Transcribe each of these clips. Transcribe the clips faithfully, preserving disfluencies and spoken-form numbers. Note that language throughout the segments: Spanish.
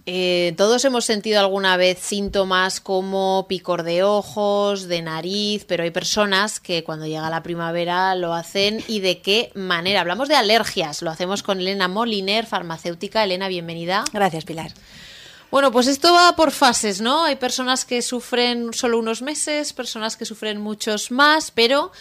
Eh, todos hemos sentido alguna vez síntomas como picor de ojos, de nariz, pero hay personas que cuando llega la primavera lo hacen. ¿Y de qué manera? Hablamos de alergias, lo hacemos con Elena Moliner, farmacéutica. Elena, bienvenida. Gracias, Pilar. Bueno, pues esto va por fases, ¿no? Hay personas que sufren solo unos meses, personas que sufren muchos más, pero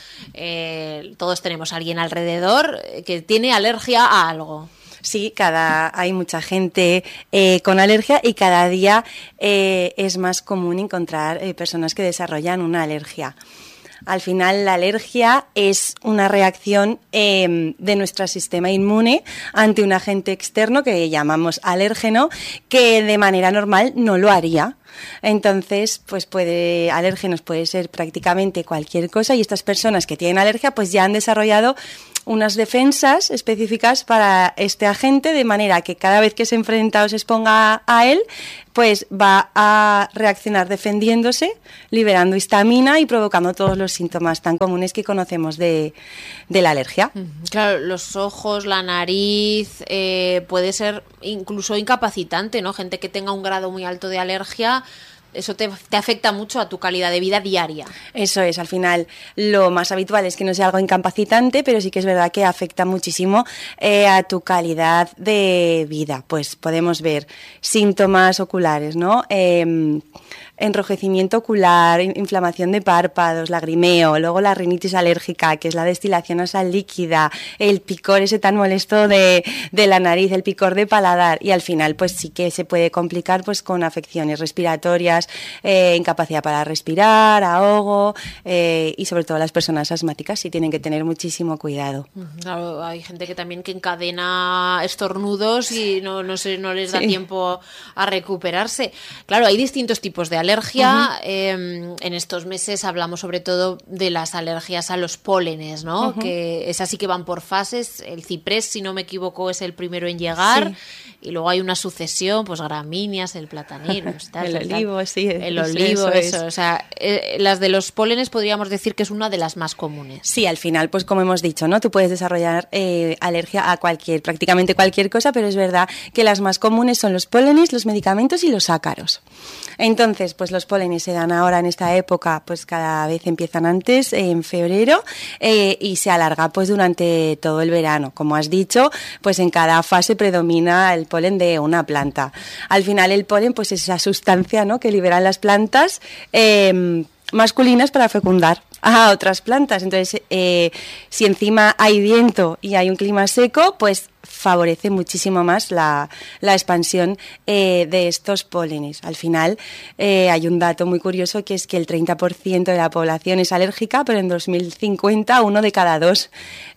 eh, todos tenemos a alguien alrededor que tiene alergia a algo. Sí, cada hay mucha gente eh, con alergia y cada día eh, es más común encontrar eh, personas que desarrollan una alergia. Al final, la alergia es una reacción eh, de nuestro sistema inmune ante un agente externo que llamamos alérgeno, que de manera normal no lo haría. Entonces, pues puede, alérgenos puede ser prácticamente cualquier cosa, y estas personas que tienen alergia pues ya han desarrollado unas defensas específicas para este agente, de manera que cada vez que se enfrenta o se exponga a él, pues va a reaccionar defendiéndose, liberando histamina y provocando todos los síntomas tan comunes que conocemos de, de la alergia. Claro, los ojos, la nariz, eh, puede ser incluso incapacitante, ¿no? Gente que tenga un grado muy alto de alergia, eso te, te afecta mucho a tu calidad de vida diaria. Eso es, al final lo más habitual es que no sea algo incapacitante, pero sí que es verdad que afecta muchísimo eh, a tu calidad de vida. Pues podemos ver síntomas oculares, ¿no? Eh, enrojecimiento ocular, inflamación de párpados, lagrimeo, luego la rinitis alérgica, que es la destilación nasal líquida, el picor ese tan molesto de, de la nariz, el picor de paladar, y al final pues sí que se puede complicar pues con afecciones respiratorias, eh, incapacidad para respirar, ahogo, eh, y sobre todo las personas asmáticas sí tienen que tener muchísimo cuidado. Claro, hay gente que también que encadena estornudos y no, no, sé, no les da sí. tiempo a recuperarse. Claro, hay distintos tipos de alergia. Alergia, uh-huh. eh, en estos meses hablamos sobre todo de las alergias a los pólenes, ¿no? Uh-huh. Que esas sí que van por fases. El ciprés, si no me equivoco, es el primero en llegar, sí. y luego hay una sucesión, pues gramíneas, el platanero, el olivo, tal. sí. El olivo, eso. eso. O sea, eh, las de los pólenes podríamos decir que es una de las más comunes. Sí, al final, pues como hemos dicho, ¿no? Tú puedes desarrollar eh, alergia a cualquier, prácticamente cualquier cosa, pero es verdad que las más comunes son los pólenes, los medicamentos y los ácaros. Entonces, pues los pólenes se dan ahora en esta época, pues cada vez empiezan antes, eh, en febrero, eh, y se alarga pues durante todo el verano. Como has dicho, pues en cada fase predomina el polen de una planta. Al final el polen pues es esa sustancia, ¿no?, que liberan las plantas eh, masculinas para fecundar a otras plantas. Entonces, eh, si encima hay viento y hay un clima seco, pues favorece muchísimo más la, la expansión eh, de estos pólenes. Al final, eh, hay un dato muy curioso, que es que el treinta por ciento de la población es alérgica, pero en dos mil cincuenta uno de cada dos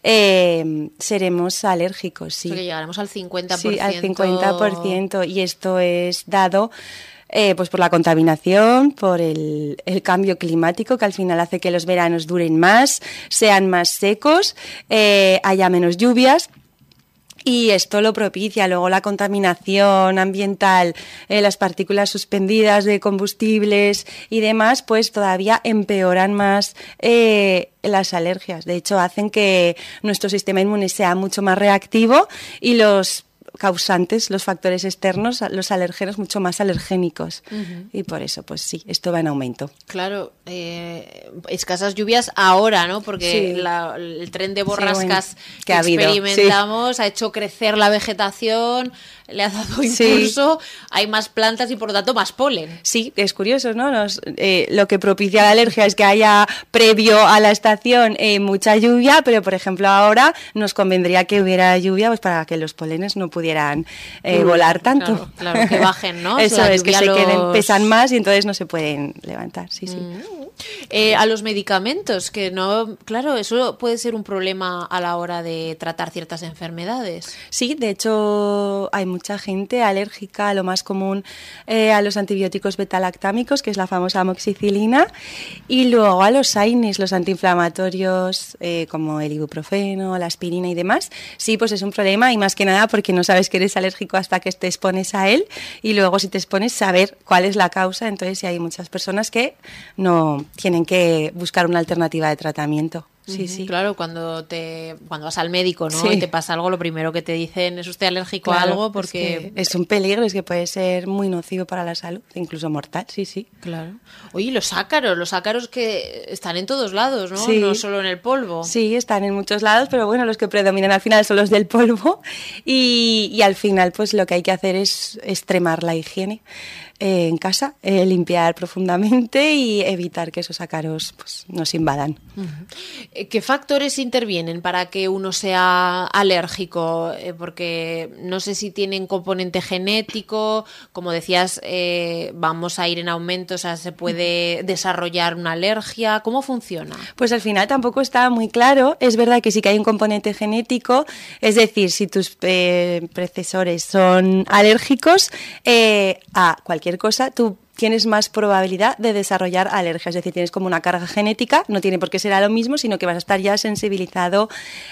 eh, seremos alérgicos. Sí. O sea, que llegaremos al cincuenta por ciento. Sí, al cincuenta por ciento, y esto es dado Eh, pues por la contaminación, por el, el cambio climático, que al final hace que los veranos duren más, sean más secos, eh, haya menos lluvias. Y esto lo propicia. Luego la contaminación ambiental, eh, las partículas suspendidas de combustibles y demás, pues todavía empeoran más eh, las alergias. De hecho, hacen que nuestro sistema inmune sea mucho más reactivo y los causantes, los factores externos, los alérgenos, mucho más alergénicos. Uh-huh. Y por eso, pues sí, esto va en aumento. Claro, eh, escasas lluvias ahora, ¿no? Porque sí. la, el tren de borrascas sí, bueno, que, que ha experimentamos sí. ha hecho crecer la vegetación, le ha dado impulso, sí. hay más plantas y por lo tanto más polen. Sí, es curioso, ¿no? Nos, eh, lo que propicia la alergia es que haya, previo a la estación, eh, mucha lluvia, pero por ejemplo ahora nos convendría que hubiera lluvia, pues para que los polenes no pudieran eh, volar tanto. Claro, claro, que bajen, ¿no? Eso es, que los... se queden, pesan más y entonces no se pueden levantar, sí, sí. Mm. Eh, a los medicamentos, que no, claro, eso puede ser un problema a la hora de tratar ciertas enfermedades. Sí, de hecho hay mucha gente alérgica, a lo más común, eh, a los antibióticos betalactámicos, que es la famosa amoxicilina, y luego a los AINES, los antiinflamatorios, eh, como el ibuprofeno, la aspirina y demás. Sí, pues es un problema, y más que nada porque no sabes que eres alérgico hasta que te expones a él, y luego si te expones saber cuál es la causa. Entonces sí hay muchas personas que no tienen que buscar una alternativa de tratamiento. Sí, sí. Claro, cuando te cuando vas al médico, ¿no? Sí. Y te pasa algo, lo primero que te dicen es usted alérgico Claro, a algo porque... Es, que es un peligro, es que puede ser muy nocivo para la salud, incluso mortal, sí, sí. Claro. Oye, los ácaros, los ácaros que están en todos lados, ¿no? Sí. No solo en el polvo. Sí, están en muchos lados, pero bueno, los que predominan al final son los del polvo y, y al final pues lo que hay que hacer es extremar la higiene eh, en casa, eh, limpiar profundamente y evitar que esos ácaros pues, nos invadan. Uh-huh. ¿Qué factores intervienen para que uno sea alérgico? Eh, porque no sé si tienen componente genético, como decías, eh, vamos a ir en aumento, o sea, se puede desarrollar una alergia. ¿Cómo funciona? Pues al final tampoco está muy claro. Es verdad que sí que hay un componente genético, es decir, si tus eh, predecesores son alérgicos eh, a cualquier cosa, tú tienes más probabilidad de desarrollar alergia, es decir, tienes como una carga genética, no tiene por qué ser a lo mismo, sino que vas a estar ya sensibilizado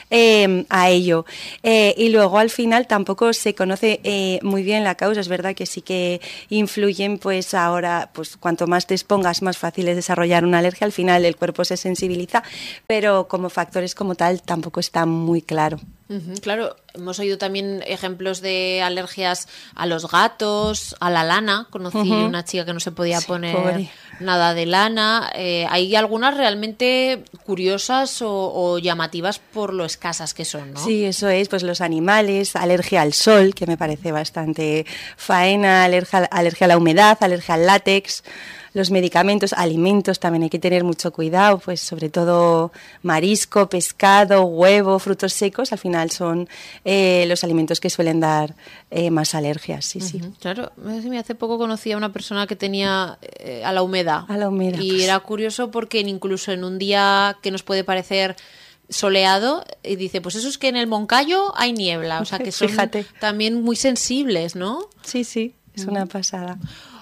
eh, a ello. Eh, y luego al final tampoco se conoce eh, muy bien la causa, es verdad que sí que influyen, pues ahora, pues cuanto más te expongas, más fácil es desarrollar una alergia, al final el cuerpo se sensibiliza, pero como factores como tal tampoco está muy claro. Uh-huh, claro, hemos oído también ejemplos de alergias a los gatos, a la lana. Conocí uh-huh. una chica que no se podía sí, poner pobre. nada de lana. Eh, hay algunas realmente curiosas o, o llamativas por lo escasas que son, ¿no? Sí, eso es, pues los animales, alergia al sol, que me parece bastante faena, alergia, alergia a la humedad, alergia al látex. Los medicamentos, alimentos, también hay que tener mucho cuidado, pues sobre todo marisco, pescado, huevo, frutos secos, al final son eh, los alimentos que suelen dar eh, más alergias, sí, uh-huh. sí. Claro, hace poco conocí a una persona que tenía eh, a la humedad. A la humedad. Y pues. Era curioso porque incluso en un día que nos puede parecer soleado, y dice, pues eso es que en el Moncayo hay niebla, o sea que son Fíjate. También muy sensibles, ¿no? Sí, sí, es una pasada.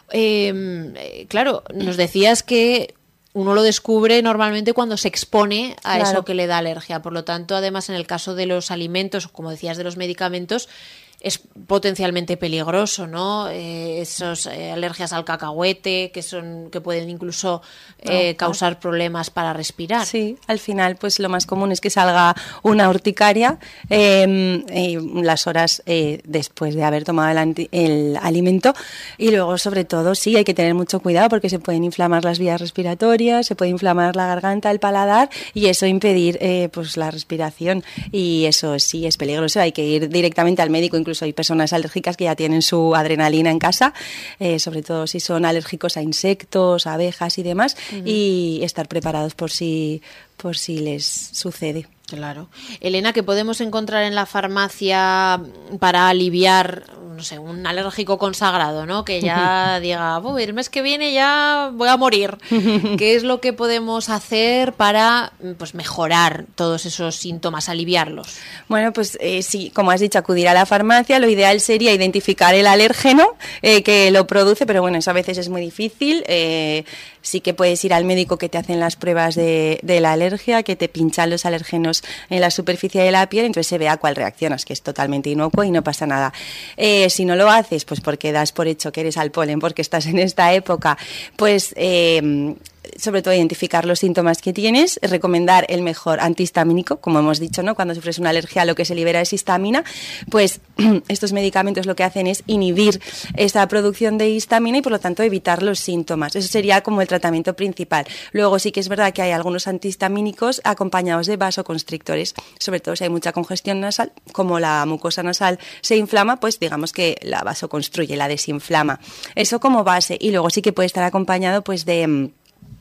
Eh, claro, nos decías que uno lo descubre normalmente cuando se expone a claro. eso que le da alergia. Por lo tanto, además, en el caso de los alimentos, como decías, de los medicamentos, es potencialmente peligroso, ¿no? Eh, esos eh, alergias al cacahuete que son que pueden incluso eh, no, causar no. problemas para respirar. Sí, al final, pues lo más común es que salga una urticaria eh, eh, las horas eh, después de haber tomado el, anti, el alimento y luego, sobre todo, sí, hay que tener mucho cuidado porque se pueden inflamar las vías respiratorias, se puede inflamar la garganta, el paladar y eso impedir eh, pues la respiración y eso sí es peligroso. Hay que ir directamente al médico. Incluso hay personas alérgicas que ya tienen su adrenalina en casa, eh, sobre todo si son alérgicos a insectos, a abejas y demás, uh-huh. y estar preparados por si, por si les sucede. Claro. Elena, ¿qué podemos encontrar en la farmacia para aliviar, no sé, un alérgico consagrado, ¿no? Que ya diga, oh, el mes que viene ya voy a morir. ¿Qué es lo que podemos hacer para pues mejorar todos esos síntomas, aliviarlos? Bueno, pues eh, sí, como has dicho, acudir a la farmacia. Lo ideal sería identificar el alérgeno eh, que lo produce, pero bueno, eso a veces es muy difícil. Eh, sí que puedes ir al médico que te hacen las pruebas de, de la alergia, que te pinchan los alérgenos en la superficie de la piel, entonces se ve a cuál reaccionas, que es totalmente inocuo y no pasa nada. Eh, si no lo haces, pues porque das por hecho que eres al polen, porque estás en esta época, pues... Eh, sobre todo identificar los síntomas que tienes, recomendar el mejor antihistamínico, como hemos dicho, ¿no? Cuando sufres una alergia lo que se libera es histamina, pues estos medicamentos lo que hacen es inhibir esa producción de histamina y por lo tanto evitar los síntomas. Eso sería como el tratamiento principal. Luego sí que es verdad que hay algunos antihistamínicos acompañados de vasoconstrictores, sobre todo si hay mucha congestión nasal, como la mucosa nasal se inflama, pues digamos que la vasoconstruye, la desinflama. Eso como base y luego sí que puede estar acompañado pues de...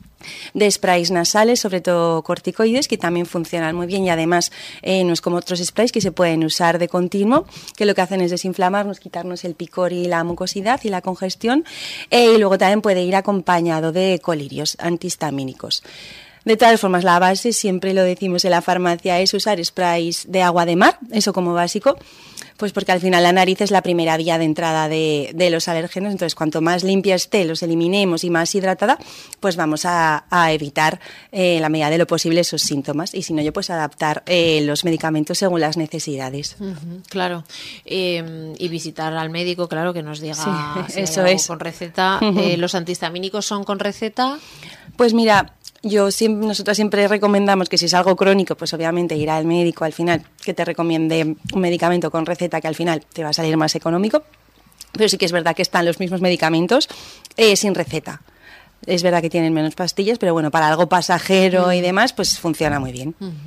de sprays nasales, sobre todo corticoides, que también funcionan muy bien y además eh, no es como otros sprays que se pueden usar de continuo, que lo que hacen es desinflamarnos, quitarnos el picor y la mucosidad y la congestión, eh, y luego también puede ir acompañado de colirios antihistamínicos. De todas formas, la base, siempre lo decimos en la farmacia, es usar sprays de agua de mar, eso como básico, pues porque al final la nariz es la primera vía de entrada de, de los alérgenos, entonces cuanto más limpia esté, los eliminemos y más hidratada, pues vamos a, a evitar eh, en la medida de lo posible esos síntomas y si no, yo pues adaptar eh, los medicamentos según las necesidades. Uh-huh, claro, eh, y visitar al médico, claro, que nos diga sí, si eso hay es. Con receta. Uh-huh. Eh, ¿Los antihistamínicos son con receta? Pues mira... Yo siempre, nosotros siempre recomendamos que si es algo crónico, pues obviamente ir al médico al final, que te recomiende un medicamento con receta que al final te va a salir más económico, pero sí que es verdad que están los mismos medicamentos eh, sin receta. Es verdad que tienen menos pastillas, pero bueno, para algo pasajero y demás, pues funciona muy bien. Uh-huh.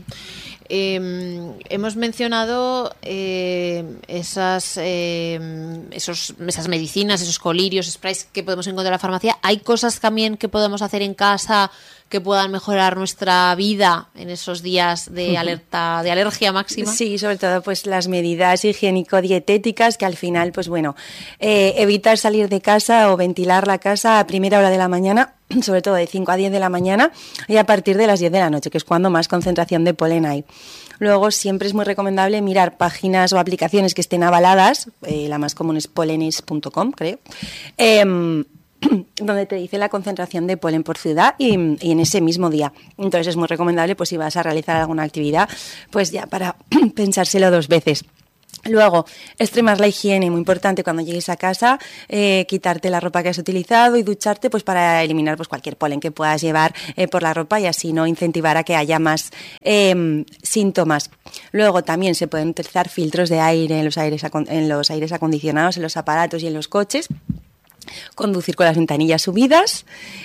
Eh, hemos mencionado eh, esas, eh, esos, esas medicinas, esos colirios, sprays que podemos encontrar en la farmacia. ¿Hay cosas también que podemos hacer en casa que puedan mejorar nuestra vida en esos días de alerta, de alergia máxima? Sí, sobre todo pues las medidas higiénico-dietéticas que al final, pues bueno, eh, evitar salir de casa o ventilar la casa a primera hora de la mañana, sobre todo de cinco a diez de la mañana y a partir de las diez de la noche, que es cuando más concentración de polen hay. Luego siempre es muy recomendable mirar páginas o aplicaciones que estén avaladas, eh, la más común es polenis punto com, creo, eh, donde te dice la concentración de polen por ciudad y, y en ese mismo día. Entonces es muy recomendable, pues si vas a realizar alguna actividad, pues ya para pensárselo dos veces. Luego, extremar la higiene, muy importante cuando llegues a casa, eh, quitarte la ropa que has utilizado y ducharte pues para eliminar pues cualquier polen que puedas llevar eh, por la ropa y así no incentivar a que haya más eh, síntomas. Luego también se pueden utilizar filtros de aire en los aires, en los aires acondicionados, en los aparatos y en los coches. Conducir con las ventanillas subidas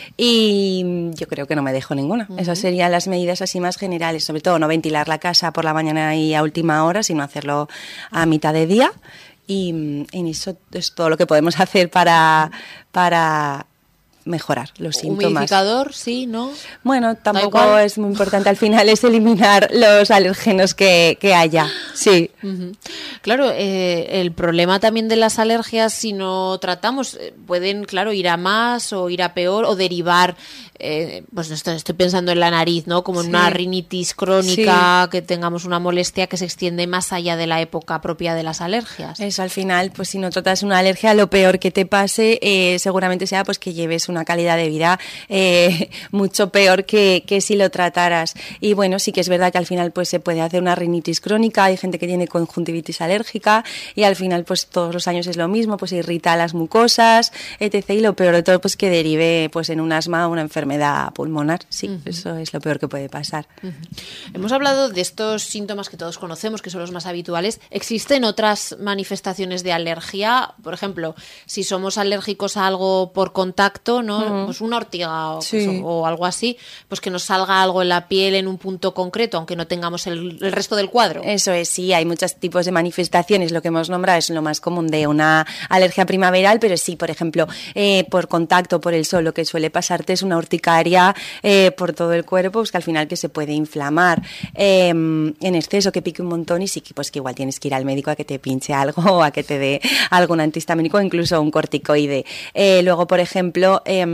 y yo creo que no me dejo ninguna. Uh-huh. Esas serían las medidas así más generales, sobre todo no ventilar la casa por la mañana y a última hora, sino hacerlo a mitad de día y, y eso es todo lo que podemos hacer para, para mejorar los síntomas. ¿Humidificador? Sí, ¿no? Bueno, tampoco es muy importante. Al final es eliminar los alérgenos que, que haya. Sí. Uh-huh. Claro, eh, el problema también de las alergias, si no tratamos, pueden, claro, ir a más o ir a peor o derivar. Eh, pues estoy, estoy pensando en la nariz, ¿no? Como en sí. una rinitis crónica, sí. que tengamos una molestia que se extiende más allá de la época propia de las alergias. Eso, al final, pues si no tratas una alergia, lo peor que te pase eh, seguramente sea pues que lleves una calidad de vida eh, mucho peor que, que si lo trataras. Y bueno, sí que es verdad que al final pues se puede hacer una rinitis crónica, hay gente que tiene conjuntivitis alérgica y al final pues todos los años es lo mismo, pues irrita las mucosas, etcétera. Y lo peor de todo pues que derive pues en un asma o una enfermedad enfermedad pulmonar, sí, uh-huh. eso es lo peor que puede pasar. Uh-huh. Hemos hablado de estos síntomas que todos conocemos, que son los más habituales. ¿Existen otras manifestaciones de alergia? Por ejemplo, si somos alérgicos a algo por contacto, ¿no? Uh-huh. Pues una ortiga o, sí. pues, o algo así, pues que nos salga algo en la piel en un punto concreto, aunque no tengamos el, el resto del cuadro. Eso es, sí, hay muchos tipos de manifestaciones. Lo que hemos nombrado es lo más común de una alergia primaveral, pero sí, por ejemplo, eh, por contacto, por el sol, lo que suele pasarte es una ortiga Eh, por todo el cuerpo, pues que al final que se puede inflamar eh, en exceso, que pique un montón y sí que pues que igual tienes que ir al médico a que te pinche algo o a que te dé algún antihistamínico o incluso un corticoide. Eh, luego, por ejemplo, eh,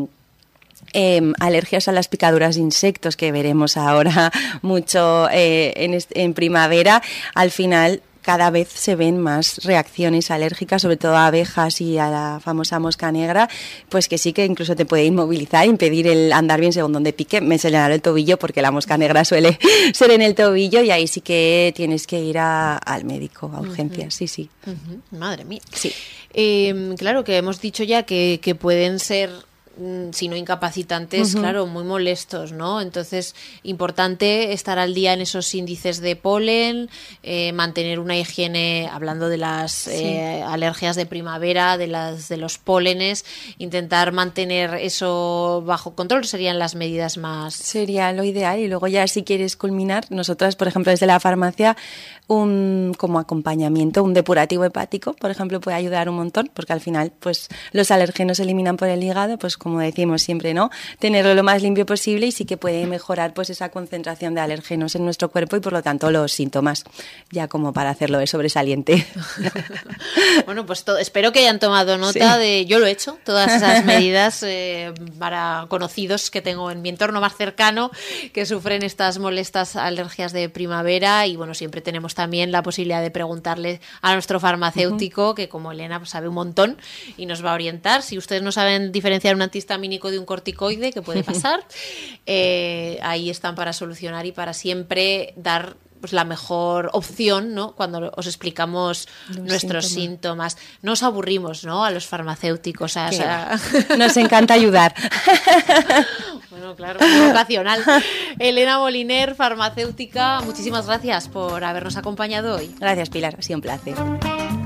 Eh, alergias a las picaduras de insectos, que veremos ahora mucho eh, en, en primavera. Al final cada vez se ven más reacciones alérgicas, sobre todo a abejas y a la famosa mosca negra, pues que sí que incluso te puede inmovilizar, impedir el andar bien según donde pique. Me señaló el tobillo porque la mosca negra suele ser en el tobillo y ahí sí que tienes que ir a, al médico, a urgencias, uh-huh. sí, sí. Uh-huh. Madre mía. Sí. Eh, claro que hemos dicho ya que, que pueden ser, si no incapacitantes, uh-huh. claro, muy molestos, ¿no? Entonces, importante estar al día en esos índices de polen, eh, mantener una higiene, hablando de las sí. eh, alergias de primavera, de las de los pólenes, intentar mantener eso bajo control serían las medidas más... Sería lo ideal. Y luego ya si quieres culminar, nosotras, por ejemplo, desde la farmacia, un como acompañamiento, un depurativo hepático, por ejemplo, puede ayudar un montón, porque al final, pues, los alérgenos se eliminan por el hígado, pues como decimos siempre, ¿no? Tenerlo lo más limpio posible y sí que puede mejorar pues esa concentración de alérgenos en nuestro cuerpo y por lo tanto los síntomas, ya como para hacerlo de sobresaliente. Bueno, pues to- espero que hayan tomado nota sí. de, yo lo he hecho, todas esas medidas eh, para conocidos que tengo en mi entorno más cercano que sufren estas molestas alergias de primavera y bueno, siempre tenemos también la posibilidad de preguntarle a nuestro farmacéutico, uh-huh. que como Elena pues, sabe un montón y nos va a orientar. Si ustedes no saben diferenciar un antihistamínico de un corticoide, que puede pasar, eh, ahí están para solucionar y para siempre dar pues la mejor opción, ¿no? Cuando os explicamos los nuestros síntomas. síntomas. No os aburrimos, ¿no? A los farmacéuticos. O sea... Nos encanta ayudar. Bueno, claro, muy vocacional. Elena Moliner, farmacéutica, muchísimas gracias por habernos acompañado hoy. Gracias, Pilar, ha sido un placer.